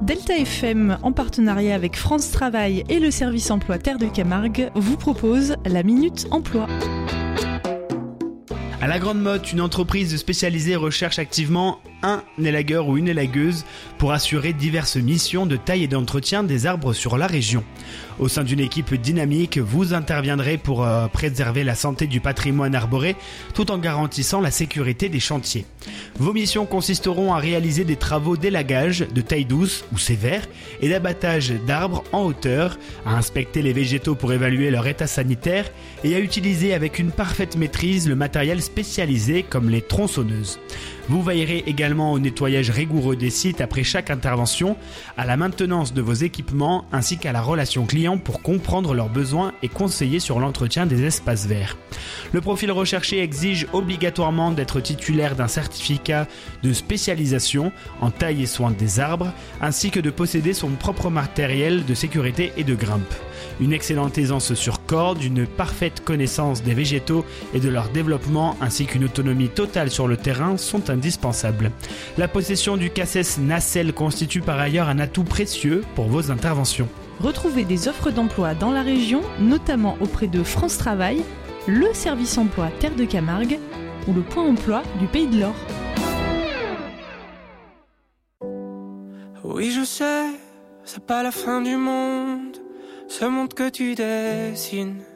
Delta FM, en partenariat avec France Travail et le service emploi Terre de Camargue, vous propose la Minute Emploi. À la Grande Motte, une entreprise spécialisée recherche activement un élagueur ou une élagueuse pour assurer diverses missions de taille et d'entretien des arbres sur la région. Au sein d'une équipe dynamique, vous interviendrez pour préserver la santé du patrimoine arboré tout en garantissant la sécurité des chantiers. Vos missions consisteront à réaliser des travaux d'élagage de taille douce ou sévère et d'abattage d'arbres en hauteur, à inspecter les végétaux pour évaluer leur état sanitaire et à utiliser avec une parfaite maîtrise le matériel spécialisé comme les tronçonneuses. Vous veillerez également au nettoyage rigoureux des sites après chaque intervention, à la maintenance de vos équipements ainsi qu'à la relation client pour comprendre leurs besoins et conseiller sur l'entretien des espaces verts. Le profil recherché exige obligatoirement d'être titulaire d'un certificat de spécialisation en taille et soin des arbres ainsi que de posséder son propre matériel de sécurité et de grimpe. Une excellente aisance sur corde, une parfaite connaissance des végétaux et de leur développement ainsi qu'une autonomie totale sur le terrain sont indispensables. La possession du CACES Nacelle constitue par ailleurs un atout précieux pour vos interventions. Retrouvez des offres d'emploi dans la région, notamment auprès de France Travail, le service emploi Terre de Camargue ou le point emploi du Pays de l'Or. Oui, je sais, c'est pas la fin du monde, ce monde que tu dessines.